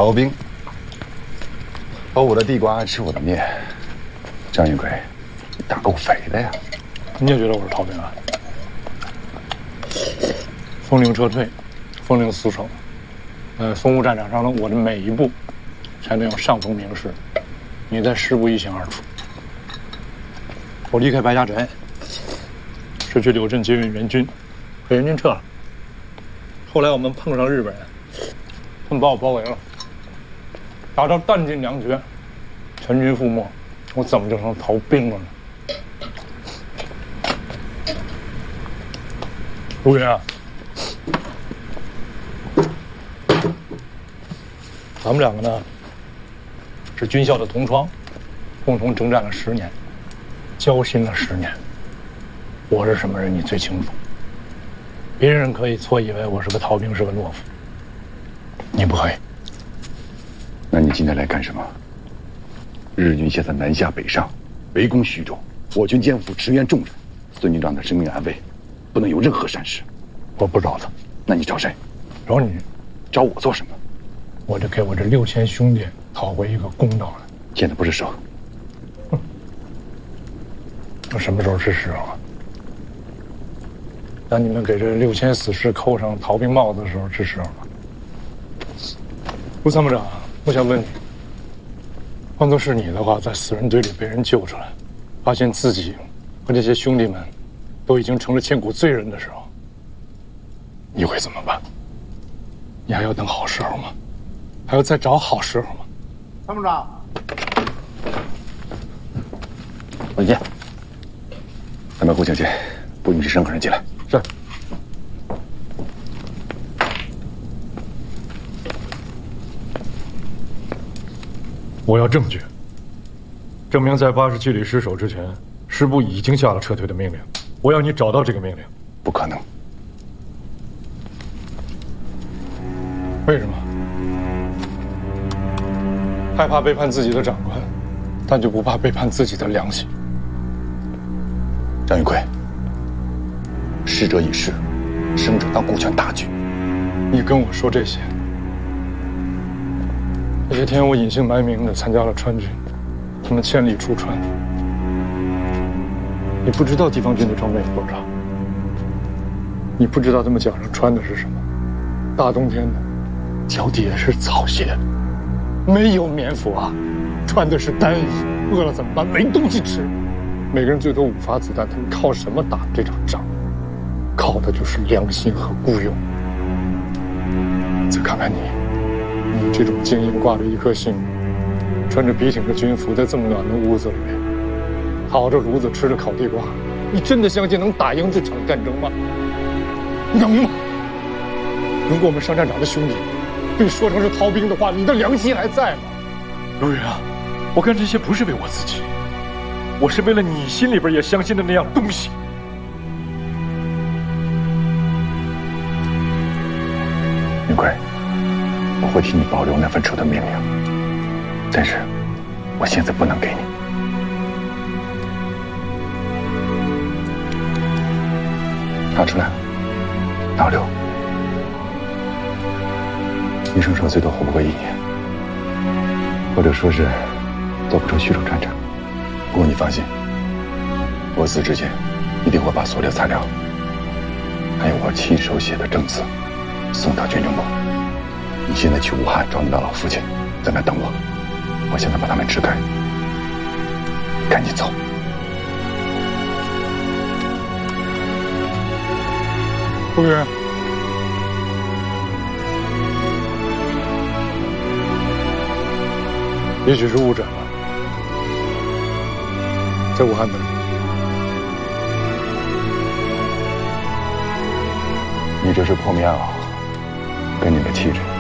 逃兵，偷我的地瓜，吃我的面。张云贵，你胆够肥的呀！ 你也觉得我是逃兵啊？风令撤退，风令死守。淞沪战场上的我的每一步，才能有上峰名士。你在师部一清二楚。我离开白家宅，是去柳镇接应援军，可援军撤了。后来我们碰上日本人，他们把我包围了，打到弹尽粮绝，全军覆没，我怎么就成逃兵了呢？陆云啊，咱们两个呢是军校的同窗，共同征战了10年，交心了10年。我是什么人，你最清楚。别人可以错以为我是个逃兵，是个懦夫，你不可以。 那你今天来干什么？日军现在南下北上，围攻徐州，我军肩负驰援重任，孙军长的生命安危不能有任何闪失。 我不找他， 那你找谁？ 找你。 找我做什么？ 我得给我这6000兄弟讨回一个公道来。 现在不是时候。 那什么时候是时候啊？当你们给这6000死士扣上逃兵帽子的时候是时候了。陆参谋长，我想问你，换作是你的话，在死人堆里被人救出来，发现自己和这些兄弟们都已经成了千古罪人的时候，你会怎么办？你还要等好时候吗？还要再找好时候吗？ 参谋长， 文健，咱们互请进，不允许任何人进来。 是。我要证据，证明在87旅失守之前，师部已经下了撤退的命令。我要你找到这个命令。 不可能。 为什么？害怕背叛自己的长官，但就不怕背叛自己的良心。 张云贵，逝者已逝，生者当顾全大局。 你跟我说这些，这些天我隐姓埋名的参加了川军，他们千里出川。你不知道地方军的装备有多差，你不知道他们脚上穿的是什么，大冬天的，脚底下是草鞋，没有棉服啊，穿的是单衣，饿了怎么办？没东西吃，每个人最多5发子弹，他们靠什么打这场仗？靠的就是良心和孤勇。再看看你这种精英挂着一颗星，穿着笔挺的军服，在这么暖的屋子里面，烤着炉子吃着烤地瓜，你真的相信能打赢这场战争吗？能吗？如果我们上战场的兄弟被说成是逃兵的话，你的良心还在吗？陆云啊，我干这些不是为我自己，我是为了你心里边也相信的那样东西。 云贵，我会替你保留那份出的命令，但是我现在不能给你。拿出来，老刘。医生说最多活不过1年，或者说是走不出徐州战场。不过你放心，我死之前一定会把所有材料，还有我亲手写的证词送到军政部。你现在去武汉找你的老父亲，在那等我。我现在把他们支开，赶紧走。 陆云，也许是误诊了，在武汉等你。 你这是破棉袄，跟你的气质